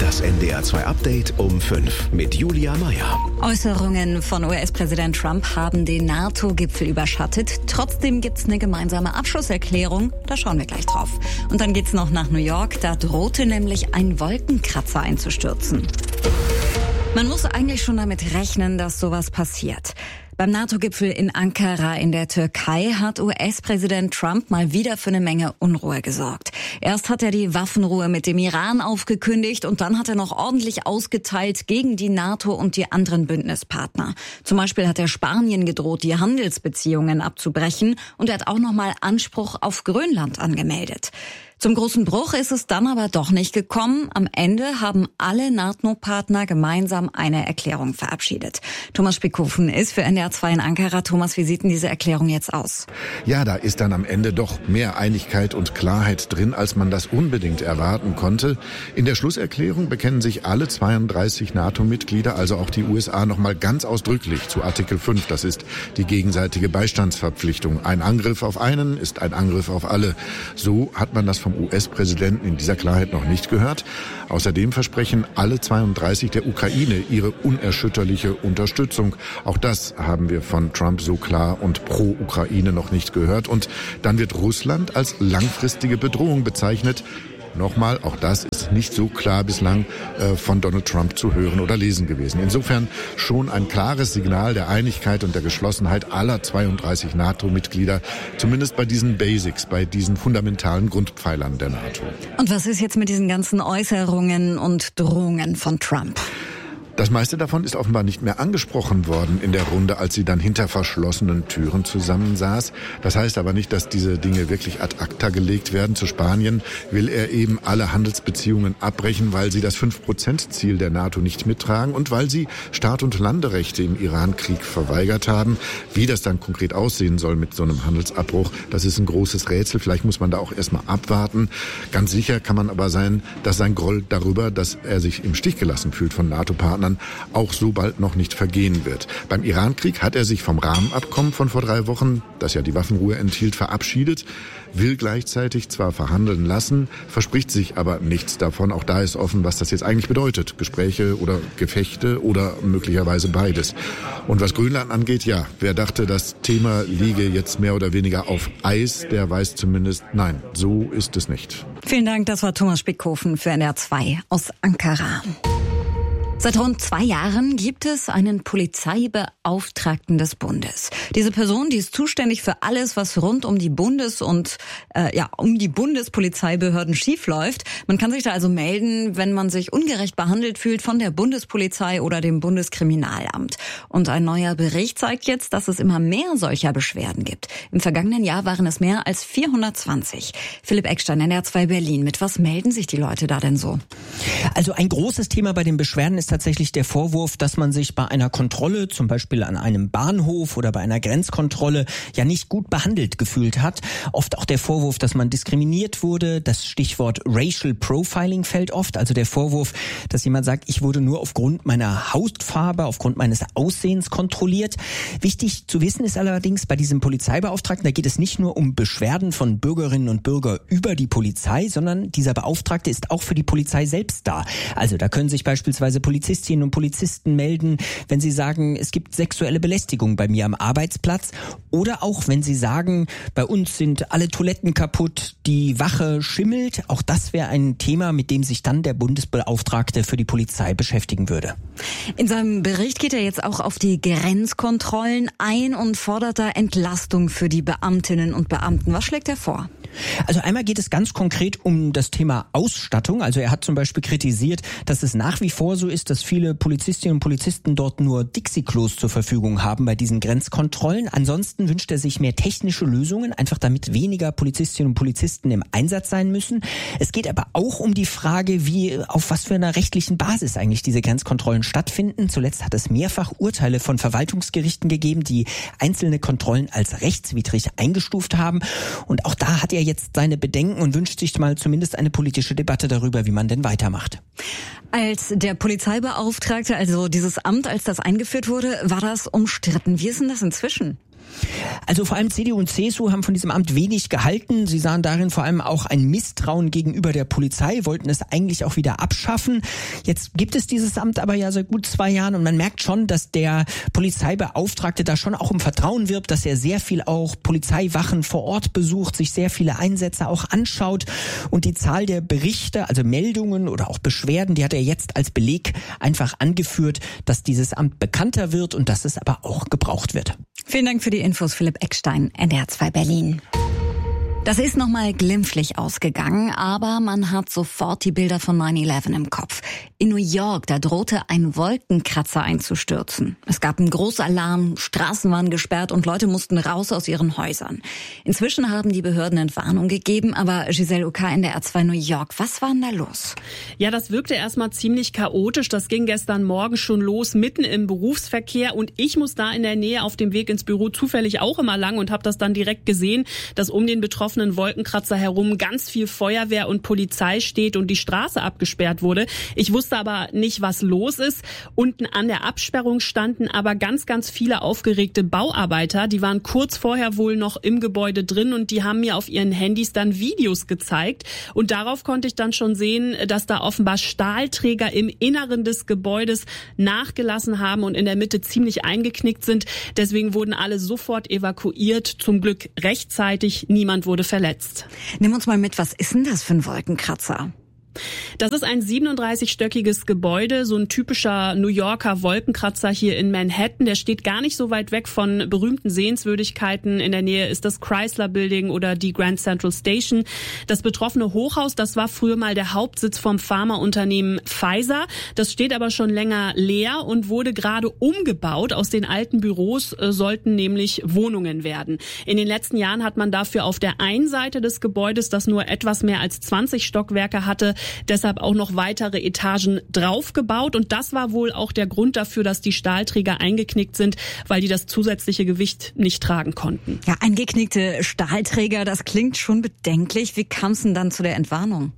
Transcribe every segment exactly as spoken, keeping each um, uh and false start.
Das N D R zwei Update um fünf mit Julia Meyer. Äußerungen von U S-Präsident Trump haben den NATO-Gipfel überschattet. Trotzdem gibt's eine gemeinsame Abschlusserklärung. Da schauen wir gleich drauf. Und dann geht's noch nach New York. Da drohte nämlich ein Wolkenkratzer einzustürzen. Man muss eigentlich schon damit rechnen, dass sowas passiert. Beim NATO-Gipfel in Ankara in der Türkei hat U S-Präsident Trump mal wieder für eine Menge Unruhe gesorgt. Erst hat er die Waffenruhe mit dem Iran aufgekündigt und dann hat er noch ordentlich ausgeteilt gegen die NATO und die anderen Bündnispartner. Zum Beispiel hat er Spanien gedroht, die Handelsbeziehungen abzubrechen, und er hat auch noch mal Anspruch auf Grönland angemeldet. Zum großen Bruch ist es dann aber doch nicht gekommen. Am Ende haben alle NATO-Partner gemeinsam eine Erklärung verabschiedet. Thomas Spickhofen ist für N D R zwei in Ankara. Thomas, wie sieht denn diese Erklärung jetzt aus? Ja, da ist dann am Ende doch mehr Einigkeit und Klarheit drin, als man das unbedingt erwarten konnte. In der Schlusserklärung bekennen sich alle zweiunddreißig NATO-Mitglieder, also auch die U S A, nochmal ganz ausdrücklich zu Artikel fünf. Das ist die gegenseitige Beistandsverpflichtung. Ein Angriff auf einen ist ein Angriff auf alle. So hat man das vom U S-Präsidenten in dieser Klarheit noch nicht gehört. Außerdem versprechen alle zweiunddreißig der Ukraine ihre unerschütterliche Unterstützung. Auch das haben wir von Trump so klar und pro Ukraine noch nicht gehört. Und dann wird Russland als langfristige Bedrohung bezeichnet. Nochmal, auch das ist nicht so klar bislang äh, von Donald Trump zu hören oder lesen gewesen. Insofern schon ein klares Signal der Einigkeit und der Geschlossenheit aller zweiunddreißig NATO-Mitglieder, zumindest bei diesen Basics, bei diesen fundamentalen Grundpfeilern der NATO. Und was ist jetzt mit diesen ganzen Äußerungen und Drohungen von Trump? Das meiste davon ist offenbar nicht mehr angesprochen worden in der Runde, als sie dann hinter verschlossenen Türen zusammensaß. Das heißt aber nicht, dass diese Dinge wirklich ad acta gelegt werden. Zu Spanien will er eben alle Handelsbeziehungen abbrechen, weil sie das fünf Prozent Ziel der NATO nicht mittragen und weil sie Start- und Landerechte im Iran-Krieg verweigert haben. Wie das dann konkret aussehen soll mit so einem Handelsabbruch, das ist ein großes Rätsel. Vielleicht muss man da auch erstmal abwarten. Ganz sicher kann man aber sein, dass sein Groll darüber, dass er sich im Stich gelassen fühlt von NATO-Partnern, auch so bald noch nicht vergehen wird. Beim Iran-Krieg hat er sich vom Rahmenabkommen von vor drei Wochen, das ja die Waffenruhe enthielt, verabschiedet, will gleichzeitig zwar verhandeln lassen, verspricht sich aber nichts davon. Auch da ist offen, was das jetzt eigentlich bedeutet. Gespräche oder Gefechte oder möglicherweise beides. Und was Grönland angeht, ja, wer dachte, das Thema liege jetzt mehr oder weniger auf Eis, der weiß zumindest, nein, so ist es nicht. Vielen Dank, das war Thomas Spickhofen für N D R zwei aus Ankara. Seit rund zwei Jahren gibt es einen Polizeibeauftragten des Bundes. Diese Person, die ist zuständig für alles, was rund um die Bundes- und äh, ja um die Bundespolizeibehörden schiefläuft. Man kann sich da also melden, wenn man sich ungerecht behandelt fühlt von der Bundespolizei oder dem Bundeskriminalamt. Und ein neuer Bericht zeigt jetzt, dass es immer mehr solcher Beschwerden gibt. Im vergangenen Jahr waren es mehr als vierhundertzwanzig. Philipp Eckstein, N D R zwei Berlin. Mit was melden sich die Leute da denn so? Also ein großes Thema bei den Beschwerden ist tatsächlich der Vorwurf, dass man sich bei einer Kontrolle, zum Beispiel an einem Bahnhof oder bei einer Grenzkontrolle, ja nicht gut behandelt gefühlt hat. Oft auch der Vorwurf, dass man diskriminiert wurde. Das Stichwort Racial Profiling fällt oft. Also der Vorwurf, dass jemand sagt, ich wurde nur aufgrund meiner Hautfarbe, aufgrund meines Aussehens kontrolliert. Wichtig zu wissen ist allerdings bei diesem Polizeibeauftragten, da geht es nicht nur um Beschwerden von Bürgerinnen und Bürgern über die Polizei, sondern dieser Beauftragte ist auch für die Polizei selbst da. Also da können sich beispielsweise Polizistinnen und Polizisten melden, wenn sie sagen, es gibt sexuelle Belästigung bei mir am Arbeitsplatz, oder auch wenn sie sagen, bei uns sind alle Toiletten kaputt, die Wache schimmelt. Auch das wäre ein Thema, mit dem sich dann der Bundesbeauftragte für die Polizei beschäftigen würde. In seinem Bericht geht er jetzt auch auf die Grenzkontrollen ein und fordert da Entlastung für die Beamtinnen und Beamten. Was schlägt er vor? Also einmal geht es ganz konkret um das Thema Ausstattung. Also er hat zum Beispiel kritisiert, dass es nach wie vor so ist, dass viele Polizistinnen und Polizisten dort nur Dixie-Klos zur Verfügung haben bei diesen Grenzkontrollen. Ansonsten wünscht er sich mehr technische Lösungen, einfach damit weniger Polizistinnen und Polizisten im Einsatz sein müssen. Es geht aber auch um die Frage, wie, auf was für einer rechtlichen Basis eigentlich diese Grenzkontrollen stattfinden. Zuletzt hat es mehrfach Urteile von Verwaltungsgerichten gegeben, die einzelne Kontrollen als rechtswidrig eingestuft haben. Und auch da hat er jetzt seine Bedenken und wünscht sich mal zumindest eine politische Debatte darüber, wie man denn weitermacht. Als der Polizeibeauftragte, also dieses Amt, als das eingeführt wurde, war das umstritten. Wie ist denn das inzwischen? Also vor allem C D U und C S U haben von diesem Amt wenig gehalten. Sie sahen darin vor allem auch ein Misstrauen gegenüber der Polizei, wollten es eigentlich auch wieder abschaffen. Jetzt gibt es dieses Amt aber ja seit gut zwei Jahren und man merkt schon, dass der Polizeibeauftragte da schon auch um Vertrauen wirbt, dass er sehr viel auch Polizeiwachen vor Ort besucht, sich sehr viele Einsätze auch anschaut und die Zahl der Berichte, also Meldungen oder auch Beschwerden, die hat er jetzt als Beleg einfach angeführt, dass dieses Amt bekannter wird und dass es aber auch gebraucht wird. Vielen Dank für die Infos, Philipp Eckstein, N D R zwei Berlin. Das ist nochmal glimpflich ausgegangen, aber man hat sofort die Bilder von neun elf im Kopf. In New York, da drohte ein Wolkenkratzer einzustürzen. Es gab einen Großalarm, Straßen waren gesperrt und Leute mussten raus aus ihren Häusern. Inzwischen haben die Behörden Entwarnung gegeben, aber Giselle Uka, N D R zwei New York, was war denn da los? Ja, das wirkte erstmal ziemlich chaotisch. Das ging gestern Morgen schon los, mitten im Berufsverkehr. Und ich muss da in der Nähe auf dem Weg ins Büro zufällig auch immer lang und habe das dann direkt gesehen, dass um den betroffenen Wolkenkratzer herum ganz viel Feuerwehr und Polizei steht und die Straße abgesperrt wurde. Ich wusste aber nicht, was los ist. Unten an der Absperrung standen aber ganz, ganz viele aufgeregte Bauarbeiter. Die waren kurz vorher wohl noch im Gebäude drin und die haben mir auf ihren Handys dann Videos gezeigt. Und darauf konnte ich dann schon sehen, dass da offenbar Stahlträger im Inneren des Gebäudes nachgelassen haben und in der Mitte ziemlich eingeknickt sind. Deswegen wurden alle sofort evakuiert. Zum Glück rechtzeitig. Niemand wurde verletzt. Nimm uns mal mit, was ist denn das für ein Wolkenkratzer? Das ist ein siebenunddreißig-stöckiges Gebäude, so ein typischer New Yorker Wolkenkratzer hier in Manhattan. Der steht gar nicht so weit weg von berühmten Sehenswürdigkeiten. In der Nähe ist das Chrysler Building oder die Grand Central Station. Das betroffene Hochhaus, das war früher mal der Hauptsitz vom Pharmaunternehmen Pfizer. Das steht aber schon länger leer und wurde gerade umgebaut. Aus den alten Büros äh, sollten nämlich Wohnungen werden. In den letzten Jahren hat man dafür auf der einen Seite des Gebäudes, das nur etwas mehr als zwanzig Stockwerke hatte, deshalb auch noch weitere Etagen draufgebaut. Und das war wohl auch der Grund dafür, dass die Stahlträger eingeknickt sind, weil die das zusätzliche Gewicht nicht tragen konnten. Ja, eingeknickte Stahlträger, das klingt schon bedenklich. Wie kam es denn dann zu der Entwarnung?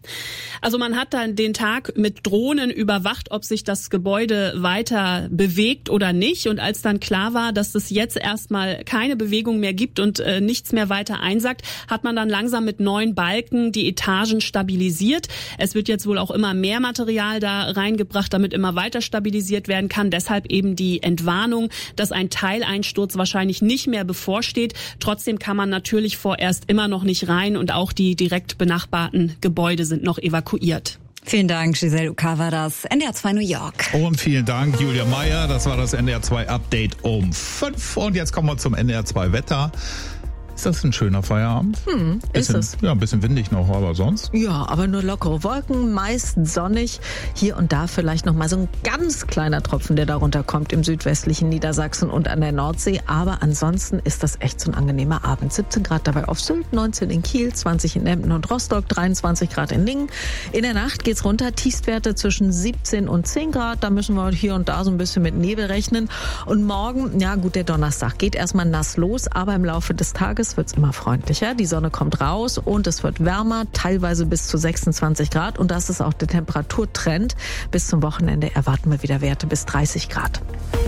Also man hat dann den Tag mit Drohnen überwacht, ob sich das Gebäude weiter bewegt oder nicht. Und als dann klar war, dass es jetzt erstmal keine Bewegung mehr gibt und äh, nichts mehr weiter einsackt, hat man dann langsam mit neun Balken die Etagen stabilisiert. Es wird jetzt wohl auch immer mehr Material da reingebracht, damit immer weiter stabilisiert werden kann. Deshalb eben die Entwarnung, dass ein Teileinsturz wahrscheinlich nicht mehr bevorsteht. Trotzdem kann man natürlich vorerst immer noch nicht rein und auch die direkt benachbarten Gebäude sind noch evakuiert. Vielen Dank, Giselle Uka war das, N D R zwei New York. Und vielen Dank, Julia Meyer. Das war das N D R zwei Update um fünf. Und jetzt kommen wir zum N D R zwei Wetter. Ist das ein schöner Feierabend? Hm, bisschen, ist es. Ja, ein bisschen windig noch, aber sonst? Ja, aber nur lockere Wolken, meist sonnig. Hier und da vielleicht noch mal so ein ganz kleiner Tropfen, der darunter kommt im südwestlichen Niedersachsen und an der Nordsee. Aber ansonsten ist das echt so ein angenehmer Abend. siebzehn Grad dabei auf Sylt, neunzehn in Kiel, zwanzig in Emden und Rostock, dreiundzwanzig Grad in Lingen. In der Nacht geht's runter, Tiefstwerte zwischen siebzehn und zehn Grad. Da müssen wir hier und da so ein bisschen mit Nebel rechnen. Und morgen, ja gut, der Donnerstag geht erstmal nass los, aber im Laufe des Tages wird's immer freundlicher. Die Sonne kommt raus und es wird wärmer, teilweise bis zu sechsundzwanzig Grad. Und das ist auch der Temperaturtrend. Bis zum Wochenende erwarten wir wieder Werte bis dreißig Grad.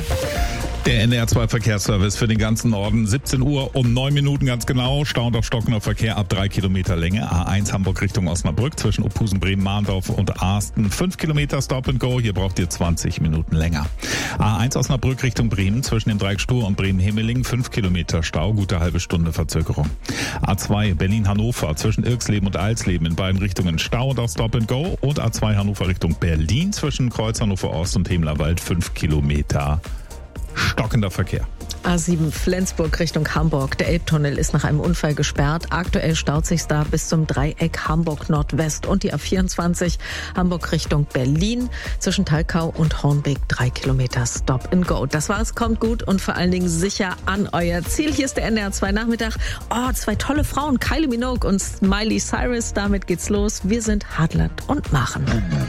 Der N D R zwei Verkehrsservice für den ganzen Norden. siebzehn Uhr um neun Minuten ganz genau. Stau und auf stockender Verkehr ab drei Kilometer Länge. A eins Hamburg Richtung Osnabrück zwischen Ophusen, Bremen, Mahndorf und Arsten. fünf Kilometer Stop and Go. Hier braucht ihr zwanzig Minuten länger. A eins Osnabrück Richtung Bremen zwischen dem Dreieck Stur und Bremen-Himmeling. fünf Kilometer Stau. Gute halbe Stunde Verzögerung. A zwei Berlin-Hannover zwischen Irksleben und Alsleben in beiden Richtungen Stau und auch Stop and Go. Und A zwei Hannover Richtung Berlin zwischen Kreuz Hannover Ost und Hemlerwald. fünf Kilometer stockender Verkehr. A sieben Flensburg Richtung Hamburg. Der Elbtunnel ist nach einem Unfall gesperrt. Aktuell staut sich's da bis zum Dreieck Hamburg Nordwest. Und die A vierundzwanzig Hamburg Richtung Berlin zwischen Talkau und Hornbeck. Drei Kilometer Stop and Go. Das war's, kommt gut und vor allen Dingen sicher an euer Ziel. Hier ist der N D R zwei Nachmittag. Oh, zwei tolle Frauen, Kylie Minogue und Miley Cyrus. Damit geht's los. Wir sind Hartland und Machen.